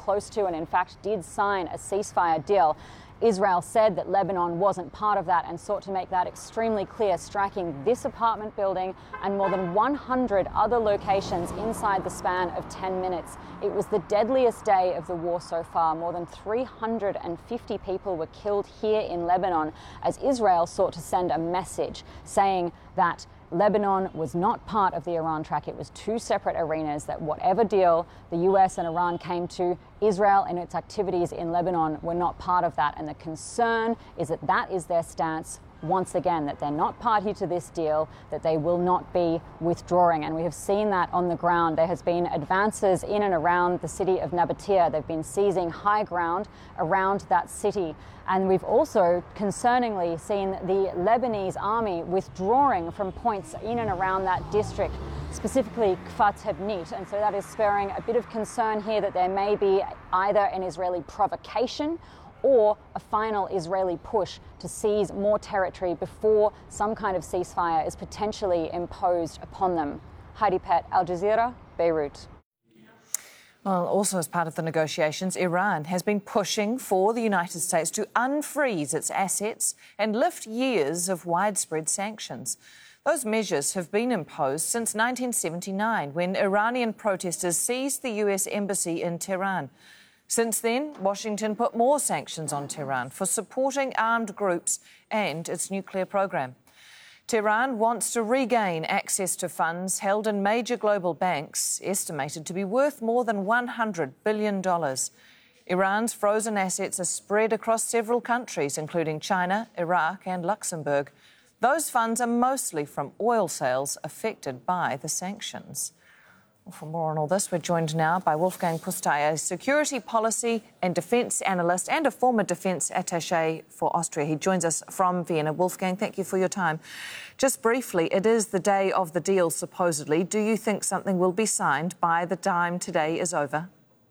close to and in fact did sign a ceasefire deal. Israel said that Lebanon wasn't part of that and sought to make that extremely clear, striking this apartment building and more than 100 other locations inside the span of 10 minutes. It was the deadliest day of the war so far. More than 350 people were killed here in Lebanon as Israel sought to send a message saying that Lebanon was not part of the Iran track. It was two separate arenas, that whatever deal the US and Iran came to, Israel and its activities in Lebanon were not part of that. And the concern is that that is their stance once again, that they're not party to this deal, that they will not be withdrawing. And we have seen that on the ground. There has been advances in and around the city of Nabatea. They've been seizing high ground around that city. And we've also, concerningly, seen the Lebanese army withdrawing from points in and around that district, specifically Kfat Hebnit. And so that is spurring a bit of concern here that there may be either an Israeli provocation or a final Israeli push to seize more territory before some kind of ceasefire is potentially imposed upon them. Heidi Pett, Al Jazeera, Beirut. Well, also as part of the negotiations, Iran has been pushing for the United States to unfreeze its assets and lift years of widespread sanctions. Those measures have been imposed since 1979, when Iranian protesters seized the US embassy in Tehran. Since then, Washington put more sanctions on Tehran for supporting armed groups and its nuclear program. Tehran wants to regain access to funds held in major global banks, estimated to be worth more than $100 billion. Iran's frozen assets are spread across several countries, including China, Iraq and Luxembourg. Those funds are mostly from oil sales affected by the sanctions. For more on all this, we're joined now by Wolfgang Pusztai, a security policy and defence analyst and a former defence attaché for Austria. He joins us from Vienna. Wolfgang, thank you for your time. Just briefly, it is the day of the deal, supposedly. Do you think something will be signed by the time today is over?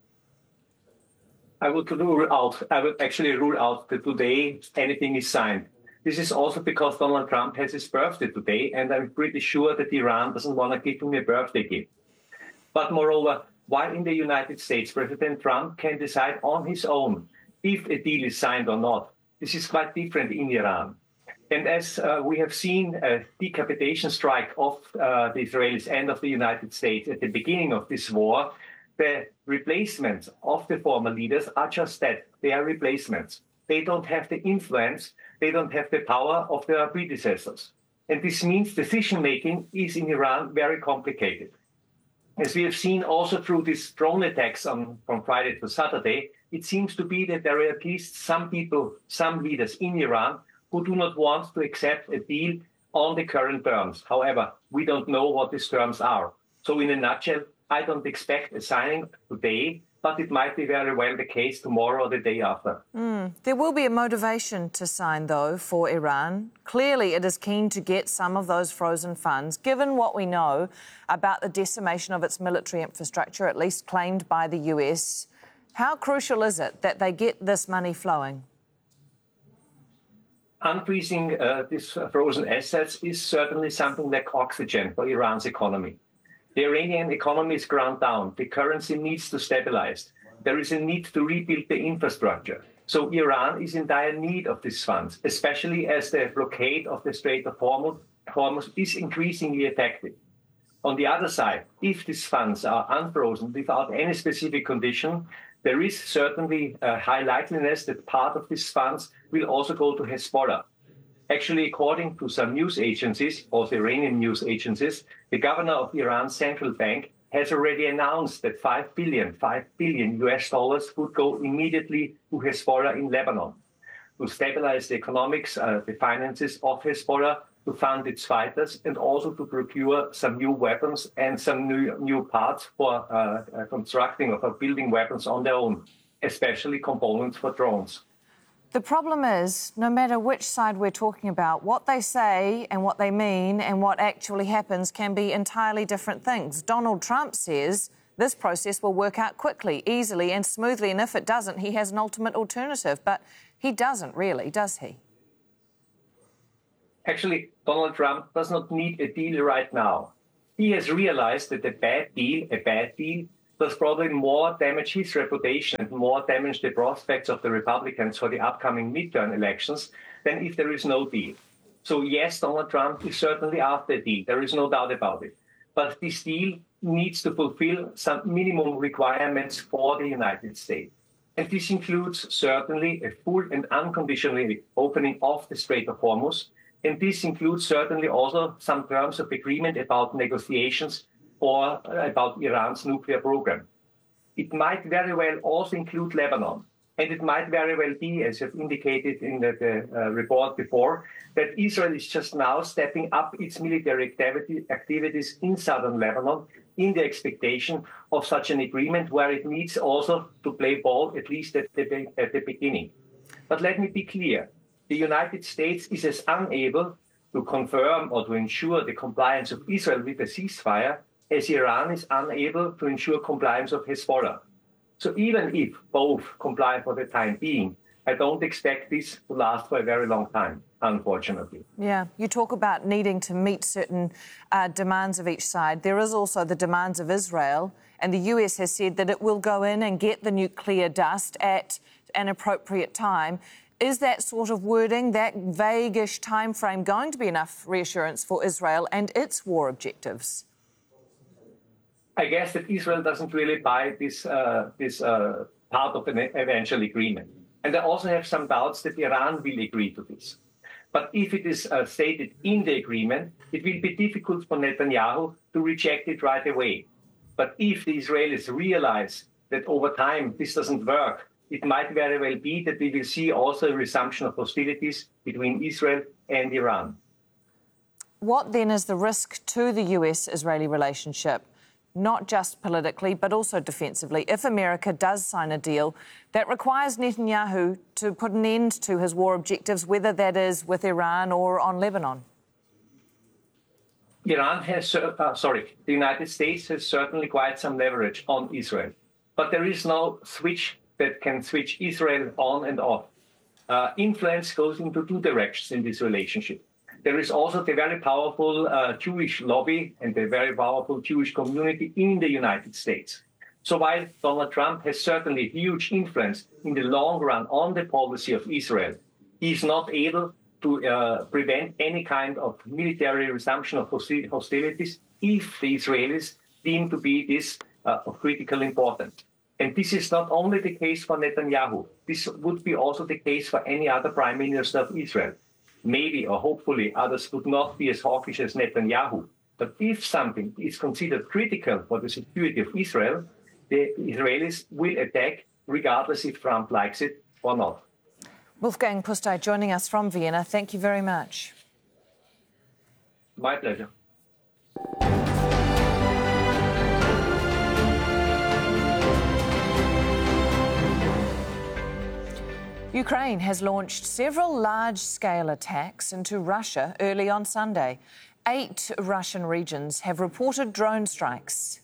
I would actually rule out that today anything is signed. This is also because Donald Trump has his birthday today, and I'm pretty sure that Iran doesn't want to give him a birthday gift. But moreover, while in the United States, President Trump can decide on his own if a deal is signed or not, this is quite different in Iran. And as we have seen a decapitation strike of the Israelis and of the United States at the beginning of this war, the replacements of the former leaders are just that. They are replacements. They don't have the influence, they don't have the power of their predecessors. And this means decision-making is in Iran very complicated. As we have seen also through these drone attacks from Friday to Saturday, it seems to be that there are at least some people, some leaders in Iran who do not want to accept a deal on the current terms. However, we don't know what these terms are. So in a nutshell, I don't expect a signing today, but it might be very well the case tomorrow or the day after. There will be a motivation to sign, though, for Iran. Clearly, it is keen to get some of those frozen funds, given what we know about the decimation of its military infrastructure, at least claimed by the US. How crucial is it that they get this money flowing? Unfreezing these frozen assets is certainly something like oxygen for Iran's economy. The Iranian economy is ground down. The currency needs to stabilize. There is a need to rebuild the infrastructure. So Iran is in dire need of these funds, especially as the blockade of the Strait of Hormuz is increasingly effective. On the other side, if these funds are unfrozen without any specific condition, there is certainly a high likeliness that part of these funds will also go to Hezbollah. Actually, according to some news agencies, also Iranian news agencies, the governor of Iran's central bank has already announced that $5 billion US dollars would go immediately to Hezbollah in Lebanon to stabilize the economics, the finances of Hezbollah, to fund its fighters, and also to procure some new weapons and some new parts for constructing or for building weapons on their own, especially components for drones. The problem is, no matter which side we're talking about, what they say and what they mean and what actually happens can be entirely different things. Donald Trump says this process will work out quickly, easily and smoothly, and if it doesn't, he has an ultimate alternative. But he doesn't really, does he? Actually, Donald Trump does not need a deal right now. He has realized that a bad deal does probably more damage his reputation and more damage the prospects of the Republicans for the upcoming midterm elections than if there is no deal. So yes, Donald Trump is certainly after a deal. There is no doubt about it. But this deal needs to fulfill some minimum requirements for the United States. And this includes certainly a full and unconditional opening of the Strait of Hormuz. And this includes certainly also some terms of agreement about negotiations or about Iran's nuclear program. It might very well also include Lebanon. And it might very well be, as you've indicated in the report before, that Israel is just now stepping up its military activities in southern Lebanon in the expectation of such an agreement where it needs also to play ball, at least at the beginning. But let me be clear. The United States is as unable to confirm or to ensure the compliance of Israel with a ceasefire as Iran is unable to ensure compliance of Hezbollah. So even if both comply for the time being, I don't expect this to last for a very long time, unfortunately. Yeah, you talk about needing to meet certain demands of each side. There is also the demands of Israel, and the US has said that it will go in and get the nuclear dust at an appropriate time. Is that sort of wording, that vague-ish time frame, going to be enough reassurance for Israel and its war objectives? I guess that Israel doesn't really buy this part of an eventual agreement. And I also have some doubts that Iran will agree to this. But if it is stated in the agreement, it will be difficult for Netanyahu to reject it right away. But if the Israelis realize that over time this doesn't work, it might very well be that we will see also a resumption of hostilities between Israel and Iran. What then is the risk to the US-Israeli relationship, not just politically but also defensively, if America does sign a deal that requires Netanyahu to put an end to his war objectives, whether that is with Iran or on Lebanon? The United States has certainly quite some leverage on Israel, but there is no switch that can switch Israel on and off. Influence goes into two directions in this relationship. There is also the very powerful Jewish lobby and the very powerful Jewish community in the United States. So while Donald Trump has certainly huge influence in the long run on the policy of Israel, he is not able to prevent any kind of military resumption of hostilities if the Israelis deem to be this of critical importance. And this is not only the case for Netanyahu. This would be also the case for any other prime minister of Israel. Maybe or hopefully others would not be as hawkish as Netanyahu. But if something is considered critical for the security of Israel, the Israelis will attack regardless if Trump likes it or not. Wolfgang Pusztai joining us from Vienna. Thank you very much. My pleasure. Ukraine has launched several large-scale attacks into Russia early on Sunday. 8 Russian regions have reported drone strikes.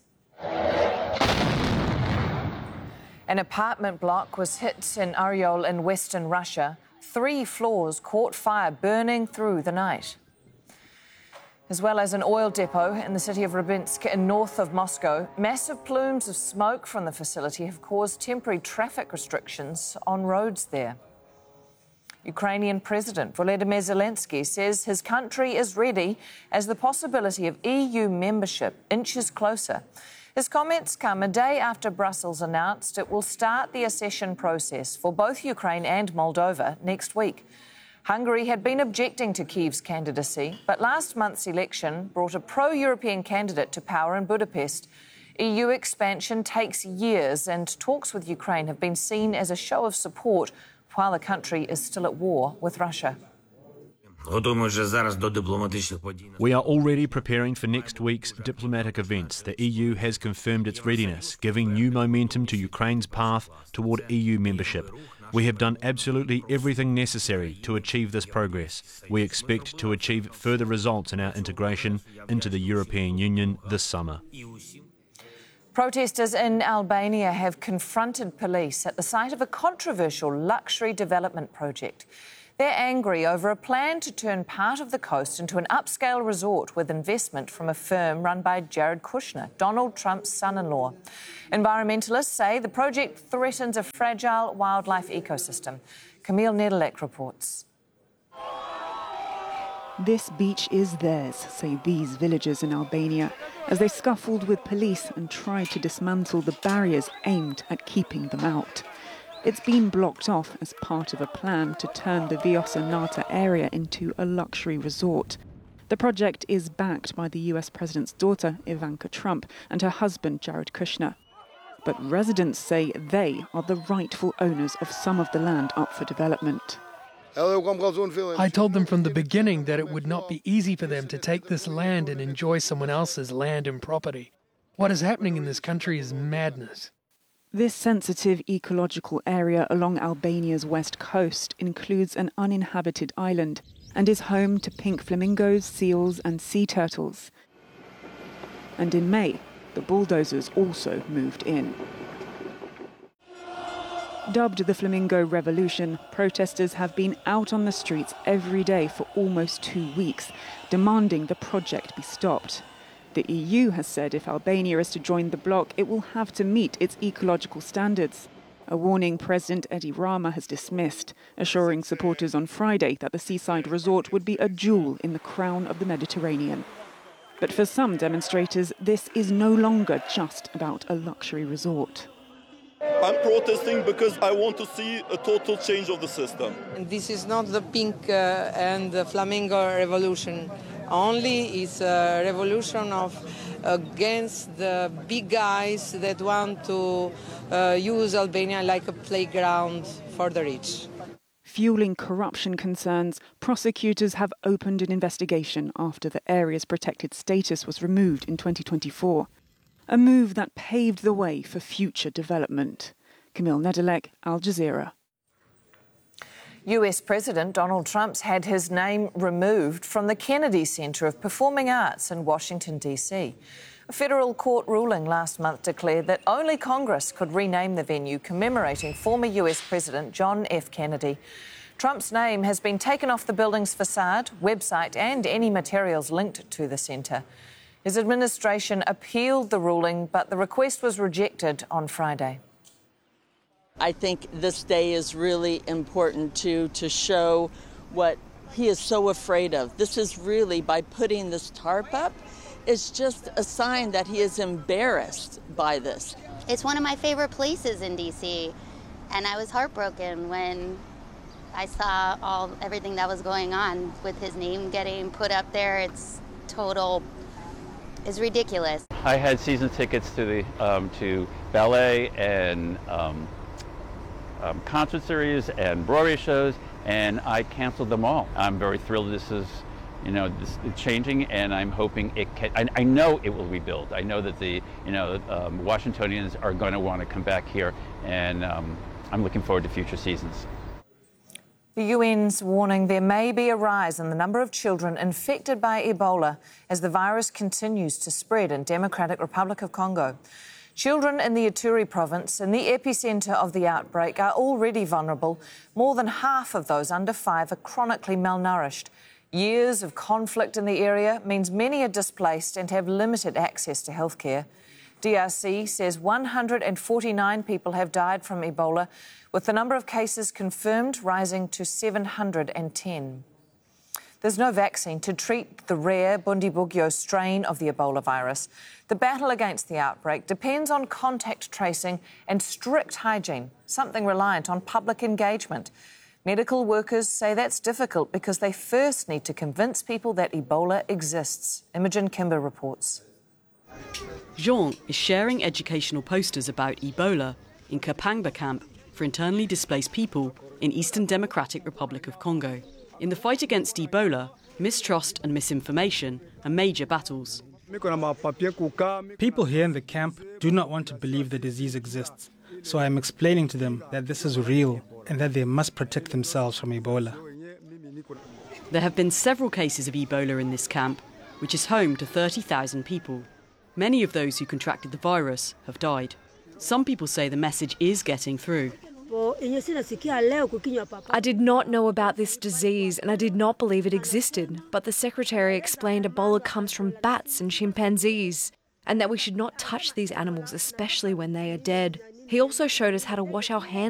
An apartment block was hit in Oryol in western Russia. 3 floors caught fire, burning through the night. As well as an oil depot in the city of Rybinsk in north of Moscow, massive plumes of smoke from the facility have caused temporary traffic restrictions on roads there. Ukrainian President Volodymyr Zelensky says his country is ready as the possibility of EU membership inches closer. His comments come a day after Brussels announced it will start the accession process for both Ukraine and Moldova next week. Hungary had been objecting to Kyiv's candidacy, but last month's election brought a pro-European candidate to power in Budapest. EU expansion takes years, and talks with Ukraine have been seen as a show of support while the country is still at war with Russia. We are already preparing for next week's diplomatic events. The EU has confirmed its readiness, giving new momentum to Ukraine's path toward EU membership. We have done absolutely everything necessary to achieve this progress. We expect to achieve further results in our integration into the European Union this summer. Protesters in Albania have confronted police at the site of a controversial luxury development project. They're angry over a plan to turn part of the coast into an upscale resort with investment from a firm run by Jared Kushner, Donald Trump's son-in-law. Environmentalists say the project threatens a fragile wildlife ecosystem. Camille Nedelec reports. This beach is theirs, say these villagers in Albania, as they scuffled with police and tried to dismantle the barriers aimed at keeping them out. It's been blocked off as part of a plan to turn the Viosa Nata area into a luxury resort. The project is backed by the US President's daughter, Ivanka Trump, and her husband, Jared Kushner. But residents say they are the rightful owners of some of the land up for development. I told them from the beginning that it would not be easy for them to take this land and enjoy someone else's land and property. What is happening in this country is madness. This sensitive ecological area along Albania's west coast includes an uninhabited island and is home to pink flamingos, seals and sea turtles. And in May, the bulldozers also moved in. Dubbed the Flamingo Revolution, protesters have been out on the streets every day for almost 2 weeks, demanding the project be stopped. The EU has said if Albania is to join the bloc, it will have to meet its ecological standards. A warning President Edi Rama has dismissed, assuring supporters on Friday that the seaside resort would be a jewel in the crown of the Mediterranean. But for some demonstrators, this is no longer just about a luxury resort. I'm protesting because I want to see a total change of the system. This is not the pink and the flamingo revolution. Only is a revolution against the big guys that want to use Albania like a playground for the rich. Fueling corruption concerns, prosecutors have opened an investigation after the area's protected status was removed in 2024. A move that paved the way for future development. Camille Nedelec, Al Jazeera. US President Donald Trump's had his name removed from the Kennedy Center of Performing Arts in Washington, D.C. A federal court ruling last month declared that only Congress could rename the venue commemorating former US President John F. Kennedy. Trump's name has been taken off the building's facade, website and any materials linked to the centre. His administration appealed the ruling, but the request was rejected on Friday. I think this day is really important to show what he is so afraid of. This is really, by putting this tarp up, it's just a sign that he is embarrassed by this. It's one of my favorite places in D.C., and I was heartbroken when I saw everything that was going on with his name getting put up there. It's ridiculous. I had season tickets to the to ballet and concert series and Broadway shows, and I canceled them all. I'm very thrilled this is, this is changing, and I'm hoping it can. I know it will rebuild. I know that the, Washingtonians are going to want to come back here, and I'm looking forward to future seasons. The UN's warning there may be a rise in the number of children infected by Ebola as the virus continues to spread in Democratic Republic of Congo. Children in the Ituri province, in the epicentre of the outbreak, are already vulnerable. More than half of those under 5 are chronically malnourished. Years of conflict in the area means many are displaced and have limited access to healthcare. DRC says 149 people have died from Ebola, with the number of cases confirmed rising to 710. There's no vaccine to treat the rare Bundibugyo strain of the Ebola virus. The battle against the outbreak depends on contact tracing and strict hygiene, something reliant on public engagement. Medical workers say that's difficult because they first need to convince people that Ebola exists. Imogen Kimber reports. Jean is sharing educational posters about Ebola in Kapangba camp for internally displaced people in Eastern Democratic Republic of Congo. In the fight against Ebola, mistrust and misinformation are major battles. People here in the camp do not want to believe the disease exists, so I am explaining to them that this is real and that they must protect themselves from Ebola. There have been several cases of Ebola in this camp, which is home to 30,000 people. Many of those who contracted the virus have died. Some people say the message is getting through. I did not know about this disease and I did not believe it existed, but the secretary explained Ebola comes from bats and chimpanzees and that we should not touch these animals, especially when they are dead. He also showed us how to wash our hands